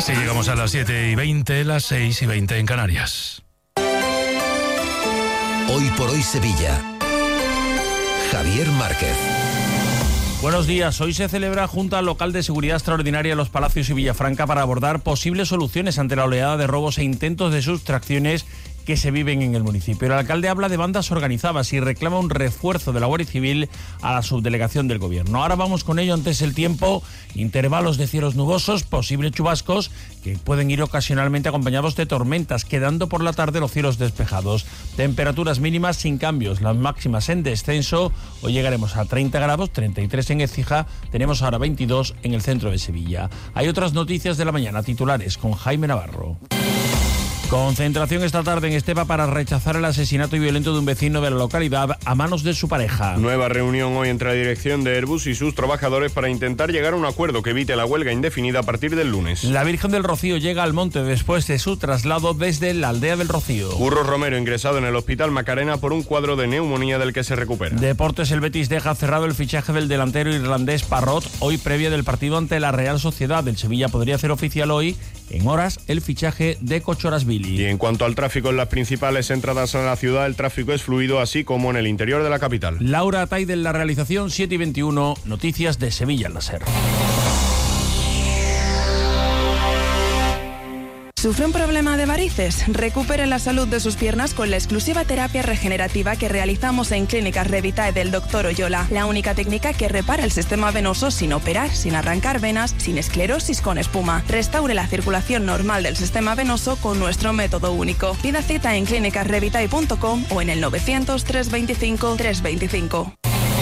Así llegamos a las 7:20, las 6:20 en Canarias. Hoy por hoy Sevilla. Javier Márquez. Buenos días. Hoy se celebra Junta Local de Seguridad Extraordinaria en Los Palacios y Villafranca para abordar posibles soluciones ante la oleada de robos e intentos de sustracciones que se viven en el municipio. El alcalde habla de bandas organizadas y reclama un refuerzo de la Guardia Civil a la subdelegación del gobierno. Ahora vamos con ello. Antes el tiempo, intervalos de cielos nubosos, posibles chubascos que pueden ir ocasionalmente acompañados de tormentas, quedando por la tarde los cielos despejados. Temperaturas mínimas sin cambios, las máximas en descenso. Hoy llegaremos a 30 grados, 33 en Écija, tenemos ahora 22 en el centro de Sevilla. Hay otras noticias de la mañana, titulares con Jaime Navarro. Concentración esta tarde en Estepa para rechazar el asesinato violento de un vecino de la localidad a manos de su pareja. Nueva reunión hoy entre la dirección de Airbus y sus trabajadores para intentar llegar a un acuerdo que evite la huelga indefinida a partir del lunes. La Virgen del Rocío llega al monte después de su traslado desde la aldea del Rocío. Curro Romero ingresado en el Hospital Macarena por un cuadro de neumonía del que se recupera. Deportes, el Betis deja cerrado el fichaje del delantero irlandés Parrot, hoy previa del partido ante la Real Sociedad. El Sevilla podría hacer oficial hoy, en horas, el fichaje de Kochorashvili. Y en cuanto al tráfico en las principales entradas a la ciudad, el tráfico es fluido, así como en el interior de la capital. Laura Ataide en la realización, 7:21, noticias de Sevilla en la SER. ¿Sufre un problema de varices? Recupere la salud de sus piernas con la exclusiva terapia regenerativa que realizamos en Clínicas Revitae del Dr. Oyola. La única técnica que repara el sistema venoso sin operar, sin arrancar venas, sin esclerosis con espuma. Restaure la circulación normal del sistema venoso con nuestro método único. Pida cita en clínicasrevitae.com o en el 900 325 325.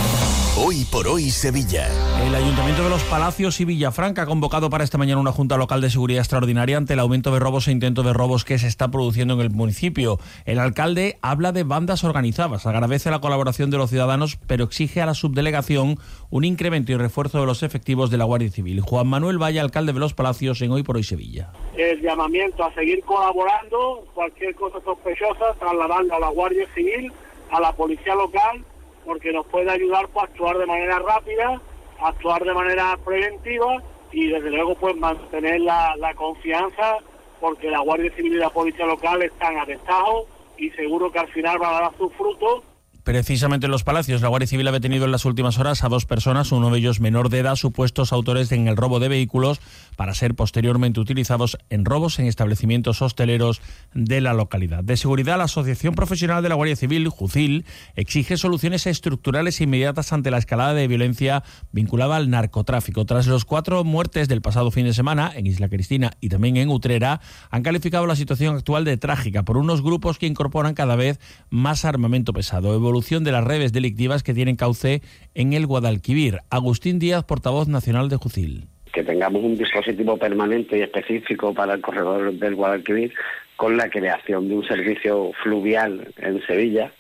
Hoy por hoy Sevilla. El Ayuntamiento de Los Palacios y Villafranca ha convocado para esta mañana una Junta Local de Seguridad Extraordinaria ante el aumento de robos e intentos de robos que se está produciendo en el municipio. El alcalde habla de bandas organizadas, agradece la colaboración de los ciudadanos, pero exige a la subdelegación un incremento y refuerzo de los efectivos de la Guardia Civil. Juan Manuel Valle, alcalde de Los Palacios, en Hoy por hoy Sevilla. El llamamiento a seguir colaborando, cualquier cosa sospechosa, trasladando a la Guardia Civil, a la Policía Local, porque nos puede ayudar a actuar de manera rápida, actuar de manera preventiva y desde luego pues mantener la confianza, porque la Guardia Civil y la Policía Local están a destajo y seguro que al final van a dar sus frutos. Precisamente en Los Palacios, la Guardia Civil ha detenido en las últimas horas a 2 personas, uno de ellos menor de edad, supuestos autores en el robo de vehículos para ser posteriormente utilizados en robos en establecimientos hosteleros de la localidad. De seguridad, la Asociación Profesional de la Guardia Civil, JUCIL, exige soluciones estructurales inmediatas ante la escalada de violencia vinculada al narcotráfico. Tras los 4 muertes del pasado fin de semana en Isla Cristina y también en Utrera, han calificado la situación actual de trágica por unos grupos que incorporan cada vez más armamento pesado. Evolución de las redes delictivas que tienen cauce en el Guadalquivir. Agustín Díaz, portavoz nacional de JUCIL. Que tengamos un dispositivo permanente y específico para el corredor del Guadalquivir, con la creación de un servicio fluvial en Sevilla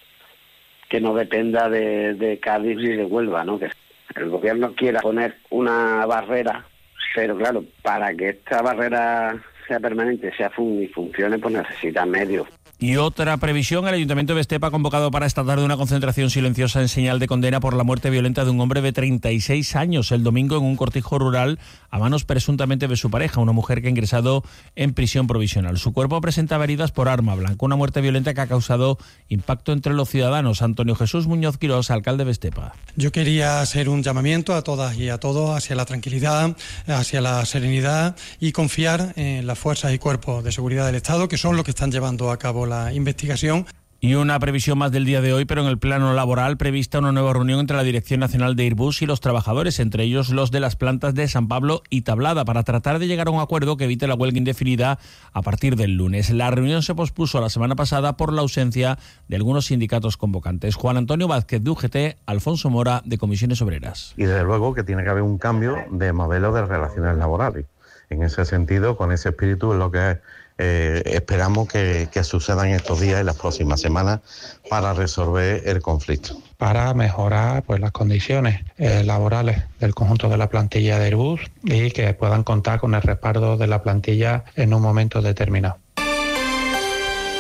que no dependa de Cádiz ni de Huelva, ¿no? Que el gobierno quiera poner una barrera, pero claro, para que esta barrera sea permanente, sea y funcione, pues necesita medios. Y otra previsión, el Ayuntamiento de Estepa ha convocado para esta tarde una concentración silenciosa en señal de condena por la muerte violenta de un hombre de 36 años el domingo en un cortijo rural a manos presuntamente de su pareja, una mujer que ha ingresado en prisión provisional. Su cuerpo presentaba heridas por arma blanca, una muerte violenta que ha causado impacto entre los ciudadanos. Antonio Jesús Muñoz Quirós, alcalde de Estepa. Yo quería hacer un llamamiento a todas y a todos hacia la tranquilidad, hacia la serenidad y confiar en las fuerzas y cuerpos de seguridad del Estado, que son los que están llevando a cabo la investigación. Y una previsión más del día de hoy, pero en el plano laboral, prevista una nueva reunión entre la Dirección Nacional de Airbus y los trabajadores, entre ellos los de las plantas de San Pablo y Tablada, para tratar de llegar a un acuerdo que evite la huelga indefinida a partir del lunes. La reunión se pospuso la semana pasada por la ausencia de algunos sindicatos convocantes. Juan Antonio Vázquez de UGT, Alfonso Mora de Comisiones Obreras. Y desde luego que tiene que haber un cambio de modelo de relaciones laborales. En ese sentido, con ese espíritu, es lo que esperamos que suceda en estos días y las próximas semanas para resolver el conflicto. Para mejorar pues las condiciones laborales del conjunto de la plantilla de Airbus y que puedan contar con el respaldo de la plantilla en un momento determinado.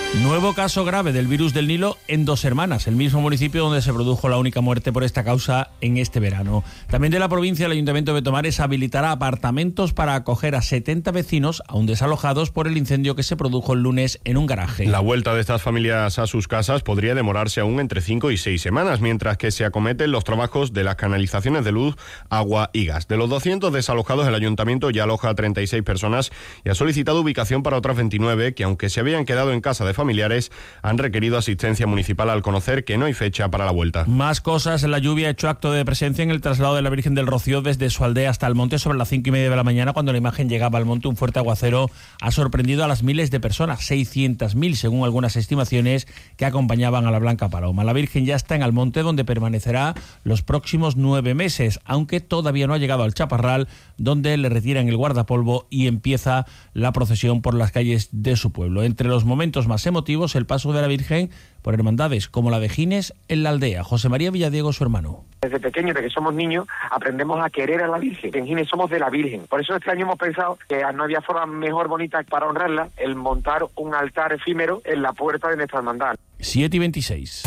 Nuevo caso grave del virus del Nilo en Dos Hermanas, el mismo municipio donde se produjo la única muerte por esta causa en este verano. También de la provincia, el Ayuntamiento de Betomares habilitará apartamentos para acoger a 70 vecinos aún desalojados por el incendio que se produjo el lunes en un garaje. La vuelta de estas familias a sus casas podría demorarse aún entre 5 y 6 semanas, mientras que se acometen los trabajos de las canalizaciones de luz, agua y gas. De los 200 desalojados, el Ayuntamiento ya aloja a 36 personas y ha solicitado ubicación para otras 29 que, aunque se habían quedado en casa de familiares, han requerido asistencia municipal al conocer que no hay fecha para la vuelta. Más cosas. La lluvia ha hecho acto de presencia en el traslado de la Virgen del Rocío desde su aldea hasta el monte sobre las 5:30 de la mañana. Cuando la imagen llegaba al monte, un fuerte aguacero ha sorprendido a las miles de personas, 600.000 según algunas estimaciones, que acompañaban a la Blanca Paloma. La Virgen ya está en Almonte, donde permanecerá los próximos 9 meses, aunque todavía no ha llegado al Chaparral, donde le retiran el guardapolvo y empieza la procesión por las calles de su pueblo. Entre los momentos más emotivos, el paso de la Virgen por hermandades como la de Gines en la aldea. José María Villadiego, su hermano. Desde pequeños, desde que somos niños, aprendemos a querer a la Virgen. En Gines somos de la Virgen. Por eso este año hemos pensado que no había forma mejor bonita para honrarla el montar un altar efímero en la puerta de nuestra hermandad. 7:26.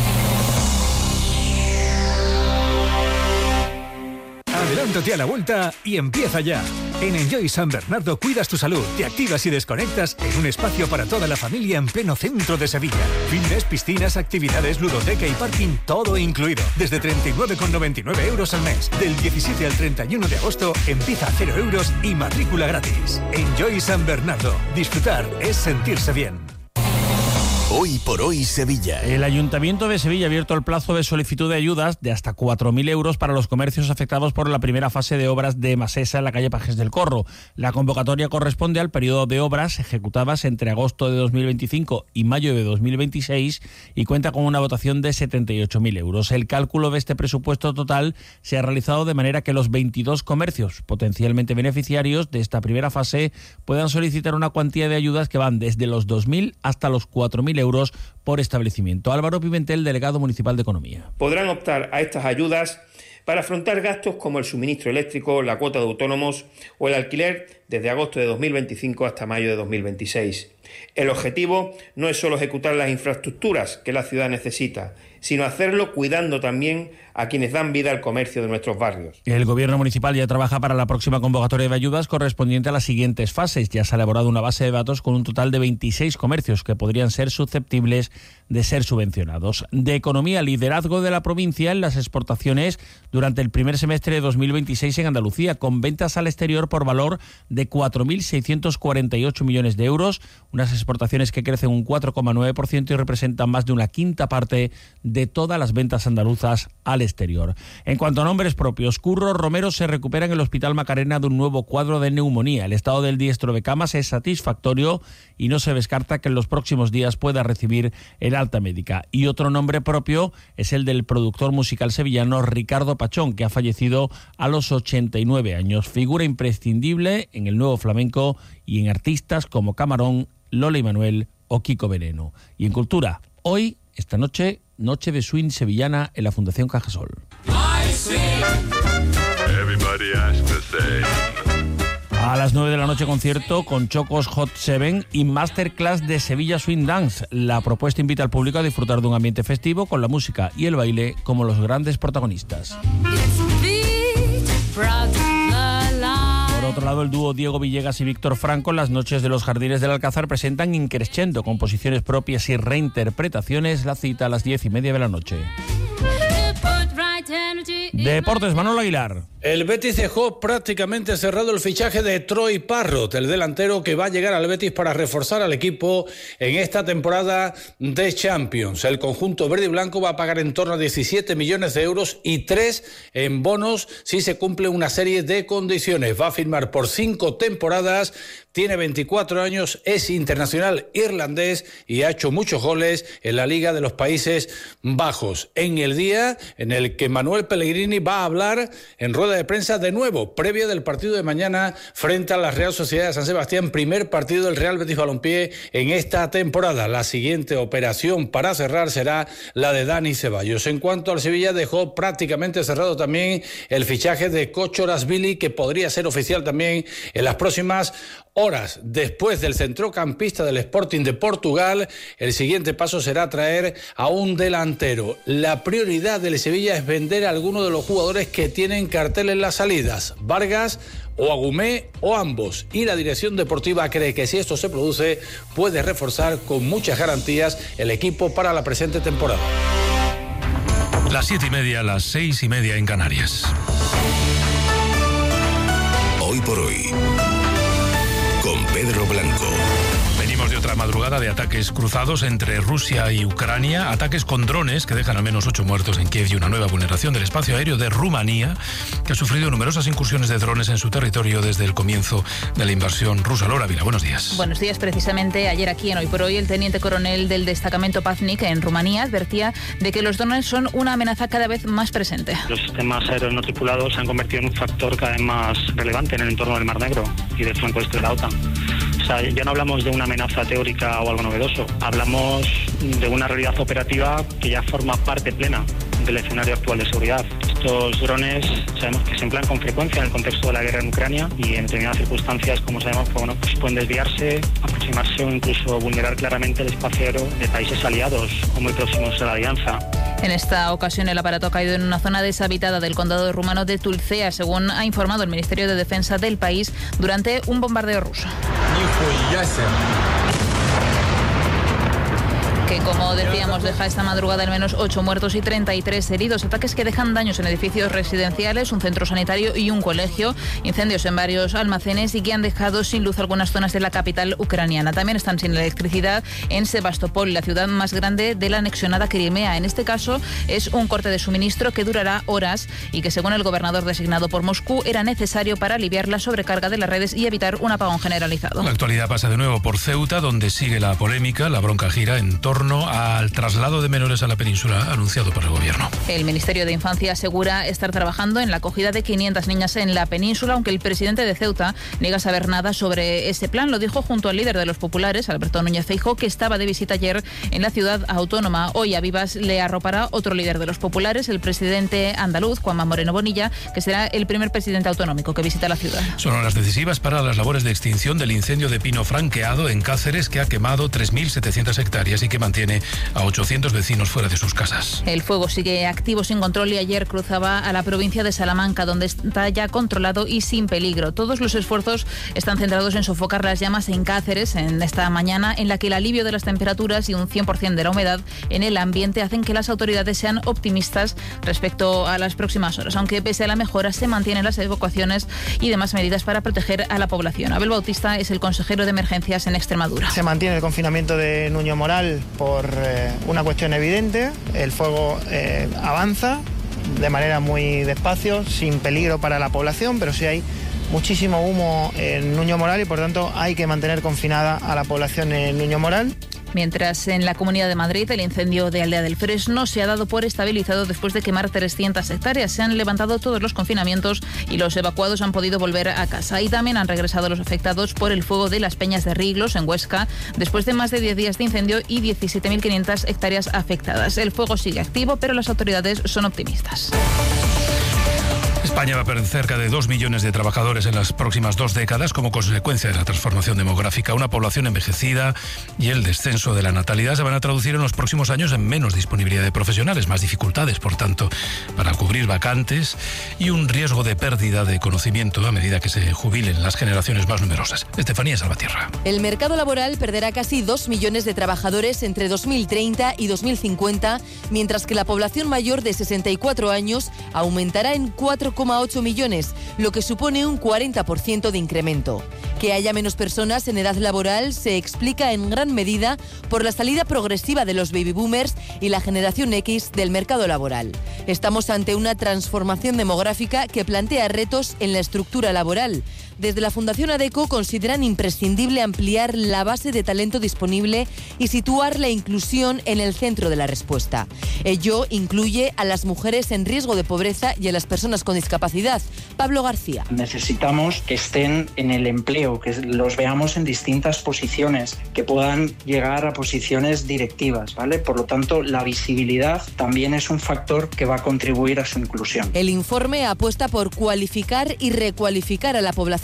Adelántate a la vuelta y empieza ya. En Enjoy San Bernardo cuidas tu salud, te activas y desconectas en un espacio para toda la familia en pleno centro de Sevilla. Fitness, piscinas, actividades, ludoteca y parking, todo incluido. Desde 39,99 euros al mes. Del 17 al 31 de agosto empieza a 0 euros y matrícula gratis. Enjoy San Bernardo. Disfrutar es sentirse bien. Hoy por hoy Sevilla. El Ayuntamiento de Sevilla ha abierto el plazo de solicitud de ayudas de hasta 4.000 euros para los comercios afectados por la primera fase de obras de Masesa en la calle Pajes del Corro. La convocatoria corresponde al periodo de obras ejecutadas entre agosto de 2025 y mayo de 2026 y cuenta con una dotación de 78.000 euros. El cálculo de este presupuesto total se ha realizado de manera que los 22 comercios potencialmente beneficiarios de esta primera fase puedan solicitar una cuantía de ayudas que van desde los 2.000 hasta los 4.000 euros por establecimiento. Álvaro Pimentel, delegado municipal de Economía. Podrán optar a estas ayudas para afrontar gastos como el suministro eléctrico, la cuota de autónomos o el alquiler desde agosto de 2025 hasta mayo de 2026. El objetivo no es solo ejecutar las infraestructuras que la ciudad necesita, sino hacerlo cuidando también a quienes dan vida al comercio de nuestros barrios. El Gobierno municipal ya trabaja para la próxima convocatoria de ayudas correspondiente a las siguientes fases. Ya se ha elaborado una base de datos con un total de 26 comercios que podrían ser susceptibles de ser subvencionados. De Economía, liderazgo de la provincia en las exportaciones durante el primer semestre de 2026 en Andalucía, con ventas al exterior por valor de 4.648 millones de euros, unas exportaciones que crecen un 4,9% y representan más de una quinta parte de todas las ventas andaluzas al exterior. En cuanto a nombres propios, Curro Romero se recupera en el Hospital Macarena de un nuevo cuadro de neumonía. El estado del diestro de Camas es satisfactorio y no se descarta que en los próximos días pueda recibir el alta médica. Y otro nombre propio es el del productor musical sevillano Ricardo Pachón, que ha fallecido a los 89 años. Figura imprescindible en el nuevo flamenco y en artistas como Camarón, Lola y Manuel o Kiko Veneno. Y en cultura, hoy, esta noche, noche de swing sevillana en la Fundación Cajasol. A las 9 de la noche, concierto con Chocos Hot 7 y masterclass de Sevilla Swing Dance. La propuesta invita al público a disfrutar de un ambiente festivo con la música y el baile como los grandes protagonistas. Por otro lado, el dúo Diego Villegas y Víctor Franco en las noches de los Jardines del Alcázar presentan Increscendo, composiciones propias y reinterpretaciones. La cita a las 10:30 de la noche. Deportes, Manolo Aguilar. El Betis dejó prácticamente cerrado el fichaje de Troy Parrott, el delantero que va a llegar al Betis para reforzar al equipo en esta temporada de Champions. El conjunto verde y blanco va a pagar en torno a 17 millones de euros y 3 en bonos si se cumple una serie de condiciones. Va a firmar por 5 temporadas, tiene 24 años, es internacional irlandés y ha hecho muchos goles en la Liga de los Países Bajos. En el día en el que Manuel Pellegrini va a hablar en rueda de prensa de nuevo, previa del partido de mañana frente a la Real Sociedad de San Sebastián, primer partido del Real Betis Balompié en esta temporada. La siguiente operación para cerrar será la de Dani Ceballos. En cuanto al Sevilla, dejó prácticamente cerrado también el fichaje de Kochorazvili, que podría ser oficial también en las próximas Horas después del centrocampista del Sporting de Portugal, el siguiente paso será traer a un delantero. La prioridad del Sevilla es vender a alguno de los jugadores que tienen cartel en las salidas, Vargas o Agumé o ambos. Y la dirección deportiva cree que si esto se produce, puede reforzar con muchas garantías el equipo para la presente temporada. Las 7:30, las 6:30 en Canarias. Hoy por hoy, con Pedro Blanco. Venimos de otra madrugada de ataques cruzados entre Rusia y Ucrania, ataques con drones que dejan al menos 8 muertos en Kiev y una nueva vulneración del espacio aéreo de Rumanía, que ha sufrido numerosas incursiones de drones en su territorio desde el comienzo de la invasión rusa. Laura Vila, buenos días. Buenos días. Precisamente ayer aquí en Hoy por Hoy, el teniente coronel del destacamento Paznik en Rumanía advertía de que los drones son una amenaza cada vez más presente. Los sistemas aéreos no tripulados se han convertido en un factor cada vez más relevante en el entorno del Mar Negro y del flanco este de la OTAN. O sea, ya no hablamos de una amenaza teórica o algo novedoso, hablamos de una realidad operativa que ya forma parte plena del escenario actual de seguridad. Estos drones sabemos que se emplean con frecuencia en el contexto de la guerra en Ucrania y en determinadas circunstancias, como sabemos, pues pueden desviarse, aproximarse o incluso vulnerar claramente el espacio aéreo de países aliados o muy próximos a la alianza. En esta ocasión el aparato ha caído en una zona deshabitada del condado rumano de Tulcea, según ha informado el Ministerio de Defensa del país, durante un bombardeo ruso. Que, como decíamos, deja esta madrugada al menos 8 muertos y 33 heridos. Ataques que dejan daños en edificios residenciales, un centro sanitario y un colegio. Incendios en varios almacenes y que han dejado sin luz algunas zonas de la capital ucraniana. También están sin electricidad en Sebastopol, la ciudad más grande de la anexionada Crimea. En este caso es un corte de suministro que durará horas y que, según el gobernador designado por Moscú, era necesario para aliviar la sobrecarga de las redes y evitar un apagón generalizado. La actualidad pasa de nuevo por Ceuta, donde sigue la polémica. La bronca gira en torno al traslado de menores a la península anunciado por el gobierno. El Ministerio de Infancia asegura estar trabajando en la acogida de 500 niñas en la península, aunque el presidente de Ceuta niega saber nada sobre ese plan. Lo dijo junto al líder de los populares, Alberto Núñez Feijóo, que estaba de visita ayer en la ciudad autónoma. Hoy a Vivas le arropará otro líder de los populares, el presidente andaluz, Juanma Moreno Bonilla, que será el primer presidente autonómico que visita la ciudad. Son horas decisivas para las labores de extinción del incendio de pino franqueado en Cáceres, que ha quemado 3.700 hectáreas y que mantiene a 800 vecinos fuera de sus casas. El fuego sigue activo sin control y ayer cruzaba a la provincia de Salamanca, donde está ya controlado y sin peligro. Todos los esfuerzos están centrados en sofocar las llamas en Cáceres en esta mañana, en la que el alivio de las temperaturas y un 100% de la humedad en el ambiente hacen que las autoridades sean optimistas respecto a las próximas horas, aunque pese a la mejora se mantienen las evacuaciones y demás medidas para proteger a la población. Abel Bautista es el consejero de emergencias en Extremadura. Se mantiene el confinamiento de Nuño Moral por una cuestión evidente. El fuego avanza de manera muy despacio, sin peligro para la población, pero sí hay muchísimo humo en Nuño Moral y por tanto hay que mantener confinada a la población en Nuño Moral. Mientras en la Comunidad de Madrid el incendio de Aldea del Fresno se ha dado por estabilizado después de quemar 300 hectáreas. Se han levantado todos los confinamientos y los evacuados han podido volver a casa. Y también han regresado los afectados por el fuego de las Peñas de Riglos en Huesca, después de más de 10 días de incendio y 17.500 hectáreas afectadas. El fuego sigue activo, pero las autoridades son optimistas. España va a perder cerca de 2 millones de trabajadores en las próximas 2 décadas como consecuencia de la transformación demográfica. Una población envejecida y el descenso de la natalidad se van a traducir en los próximos años en menos disponibilidad de profesionales, más dificultades, por tanto, para cubrir vacantes y un riesgo de pérdida de conocimiento a medida que se jubilen las generaciones más numerosas. Estefanía Salvatierra. El mercado laboral perderá casi 2 millones de trabajadores entre 2030 y 2050, mientras que la población mayor de 64 años aumentará en 4,8 millones, lo que supone un 40% de incremento. Que haya menos personas en edad laboral se explica en gran medida por la salida progresiva de los baby boomers y la generación X del mercado laboral. Estamos ante una transformación demográfica que plantea retos en la estructura laboral. Desde la Fundación ADECO consideran imprescindible ampliar la base de talento disponible y situar la inclusión en el centro de la respuesta. Ello incluye a las mujeres en riesgo de pobreza y a las personas con discapacidad. Pablo García. Necesitamos que estén en el empleo, que los veamos en distintas posiciones, que puedan llegar a posiciones directivas, ¿vale? Por lo tanto, la visibilidad también es un factor que va a contribuir a su inclusión. El informe apuesta por cualificar y recualificar a la población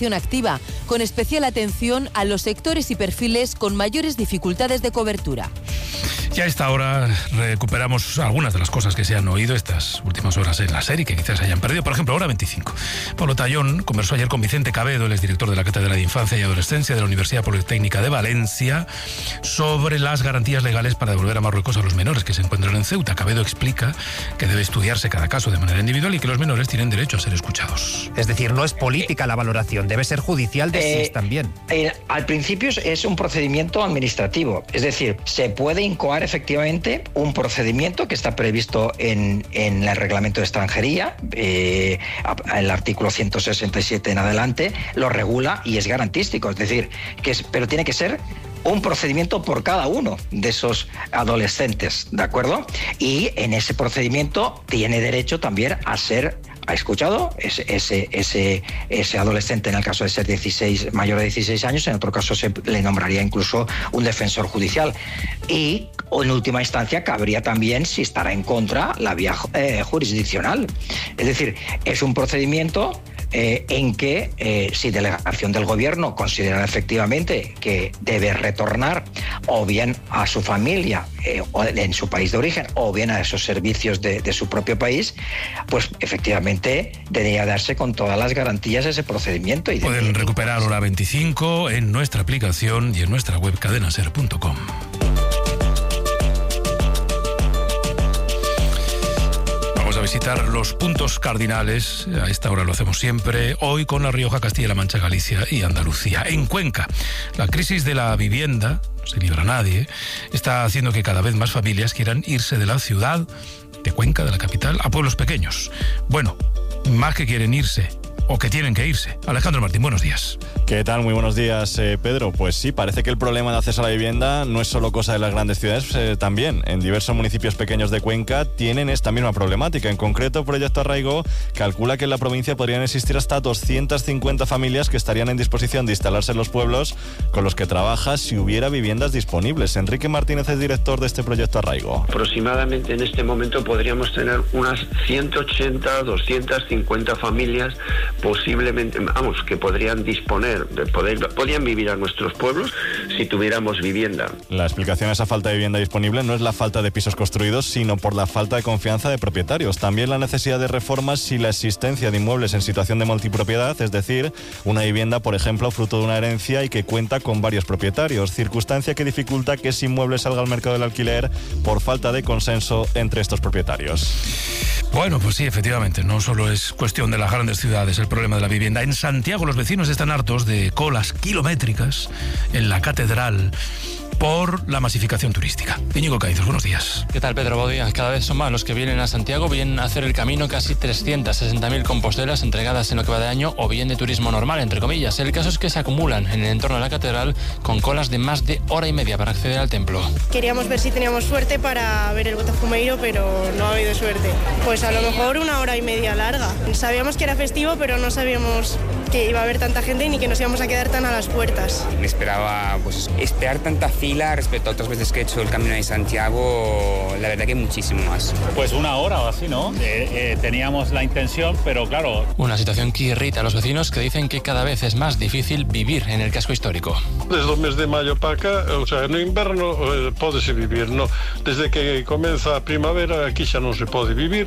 vacunación activa, con especial atención a los sectores y perfiles con mayores dificultades de cobertura. Ya a esta hora recuperamos algunas de las cosas que se han oído estas últimas horas en la serie, que quizás hayan perdido. Por ejemplo, hora 25. Pablo Tallón conversó ayer con Vicente Cabedo, el exdirector de la Cátedra de Infancia y Adolescencia de la Universidad Politécnica de Valencia, sobre las garantías legales para devolver a Marruecos a los menores que se encuentran en Ceuta. Cabedo explica que debe estudiarse cada caso de manera individual y que los menores tienen derecho a ser escuchados. Es decir, no es política la valoración, debe ser judicial de SIS también. Al principio es un procedimiento administrativo, es decir, se puede incoar efectivamente un procedimiento que está previsto en el reglamento de extranjería, el artículo 167 en adelante lo regula y es garantístico, es decir, pero tiene que ser un procedimiento por cada uno de esos adolescentes, ¿de acuerdo? Y en ese procedimiento tiene derecho también a ser escuchado ese adolescente, en el caso de ser mayor de 16 años, en otro caso se le nombraría incluso un defensor judicial. Y en última instancia cabría también, si estará en contra, la vía jurisdiccional. Es decir, es un procedimiento en que si delegación del gobierno considera efectivamente que debe retornar o bien a su familia en su país de origen o bien a esos servicios de su propio país, pues efectivamente debería darse con todas las garantías ese procedimiento. Pueden recuperar hora 25 en nuestra aplicación y en nuestra web cadenaser.com. A visitar los puntos cardinales. A esta hora lo hacemos siempre, hoy con La Rioja, Castilla-La Mancha, Galicia y Andalucía. En Cuenca, la crisis de la vivienda, no se libra nadie, está haciendo que cada vez más familias quieran irse de la ciudad de Cuenca, de la capital, a pueblos pequeños. Bueno, más que quieren irse, o que tienen que irse. Alejandro Martín, buenos días. ¿Qué tal? Muy buenos días, Pedro. Pues sí, parece que el problema de acceso a la vivienda no es solo cosa de las grandes ciudades, también en diversos municipios pequeños de Cuenca tienen esta misma problemática. En concreto, Proyecto Arraigo calcula que en la provincia podrían existir hasta 250 familias que estarían en disposición de instalarse en los pueblos con los que trabaja si hubiera viviendas disponibles. Enrique Martínez es director de este Proyecto Arraigo. Aproximadamente en este momento podríamos tener unas 180, 250 familias posiblemente, que podrían disponer, podrían vivir a nuestros pueblos si tuviéramos vivienda. La explicación a esa falta de vivienda disponible no es la falta de pisos construidos, sino por la falta de confianza de propietarios. También la necesidad de reformas si la existencia de inmuebles en situación de multipropiedad, es decir, una vivienda, por ejemplo, fruto de una herencia y que cuenta con varios propietarios, circunstancia que dificulta que ese inmueble salga al mercado del alquiler por falta de consenso entre estos propietarios. Bueno, pues sí, efectivamente, no solo es cuestión de las grandes ciudades el problema de la vivienda. En Santiago los vecinos están hartos de colas kilométricas en la catedral por la masificación turística. Íñigo Caizos, buenos días. ¿Qué tal, Pedro? Buenos días. Cada vez son más los que vienen a Santiago, vienen a hacer el camino, casi 360.000 compostelas entregadas en lo que va de año, o bien de turismo normal, entre comillas. El caso es que se acumulan en el entorno de la catedral con colas de más de hora y media para acceder al templo. Queríamos ver si teníamos suerte para ver el Botafumeiro, pero no ha habido suerte. Pues a lo mejor una hora y media larga. Sabíamos que era festivo, pero no sabíamos que iba a haber tanta gente ni que nos íbamos a quedar tan a las puertas. Me esperaba esperar tanta fila respecto a otras veces que he hecho el Camino de Santiago, la verdad que muchísimo más. Pues una hora o así, ¿no? Teníamos la intención, pero claro... Una situación que irrita a los vecinos, que dicen que cada vez es más difícil vivir en el casco histórico. Desde el mes de mayo para acá, no inverno pódese vivir, no. Desde que comienza a primavera aquí xa non se pode vivir,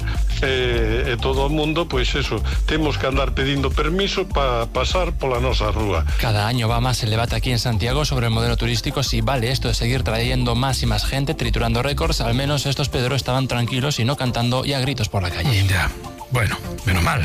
todo o mundo, pois eso, temos que andar pedindo permiso para pasar pola nosa rúa. Cada año va más el debate aquí en Santiago sobre el modelo turístico, si vale esto de seguir trayendo más y más gente, triturando récords. Al menos estos Pedro estaban tranquilos y no cantando y a gritos por la calle. Ya. Bueno, menos mal.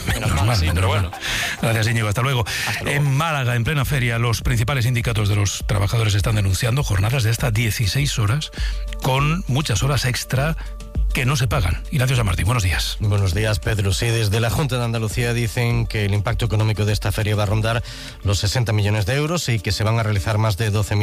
Gracias, Íñigo. Hasta luego. En Málaga, en plena feria, los principales sindicatos de los trabajadores están denunciando jornadas de hasta 16 horas con muchas horas extra que no se pagan. Ignacio San Martín, buenos días. Buenos días, Pedro. Sí, desde la Junta de Andalucía dicen que el impacto económico de esta feria va a rondar los 60 millones de euros y que se van a realizar más de 12.000